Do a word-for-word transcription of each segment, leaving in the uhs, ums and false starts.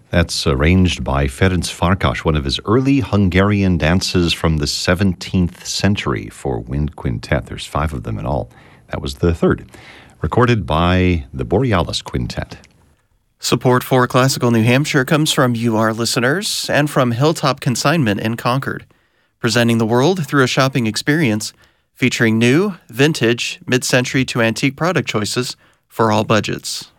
That's arranged by Ferenc Farkas, one of his early Hungarian dances from the seventeenth century for wind quintet. There's five of them in all. That was the third, recorded by the Borealis Quintet. Support for Classical New Hampshire comes from you, our listeners, and from Hilltop Consignment in Concord, presenting the world through a shopping experience featuring new, vintage, mid-century to antique product choices for all budgets.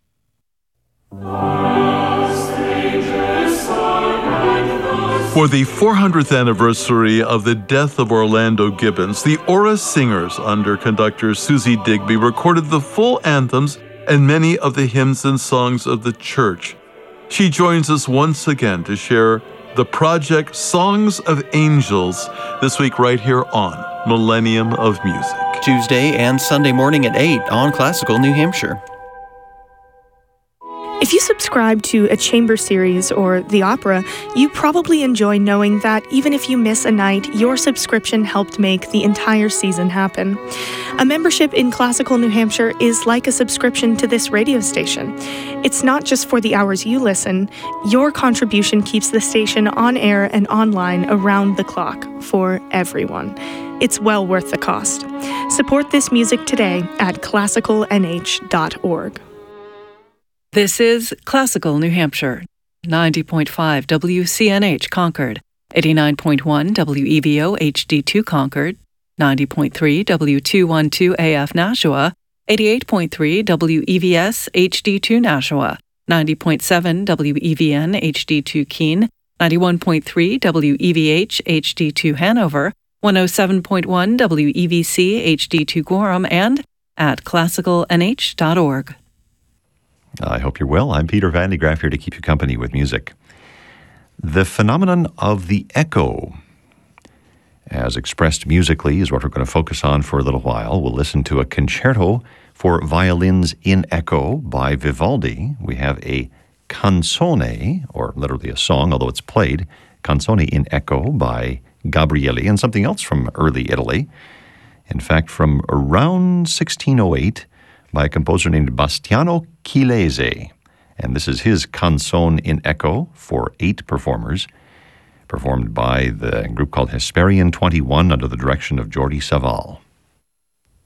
For the four hundredth anniversary of the death of Orlando Gibbons, the Aura Singers, under conductor Susie Digby, recorded the full anthems and many of the hymns and songs of the church. She joins us once again to share the project Songs of Angels this week right here on Millennium of Music. Tuesday and Sunday morning at eight on Classical New Hampshire. If you subscribe to a chamber series or the opera, you probably enjoy knowing that even if you miss a night, your subscription helped make the entire season happen. A membership in Classical New Hampshire is like a subscription to this radio station. It's not just for the hours you listen. Your contribution keeps the station on air and online around the clock for everyone. It's well worth the cost. Support this music today at classical n h dot org. This is Classical New Hampshire, ninety point five W C N H Concord, eighty-nine point one W E V O H D two Concord, ninety point three W two twelve A F Nashua, eighty-eight point three W E V S H D two Nashua, ninety point seven W E V N H D two Keene, ninety-one point three W E V H H D two Hanover, one oh seven point one W E V C H D two Gorham, and at classical n h dot org. I hope you're well. I'm Peter Van de Graaff here to keep you company with music. The phenomenon of the echo, as expressed musically, is what we're going to focus on for a little while. We'll listen to a concerto for violins in echo by Vivaldi. We have a canzone, or literally a song, although it's played, canzone in echo by Gabrieli, and something else from early Italy. In fact, from around sixteen oh eight, by a composer named Bastiano Chilese. And this is his canzone in echo for eight performers, performed by the group called Hesperian twenty-one under the direction of Jordi Savall.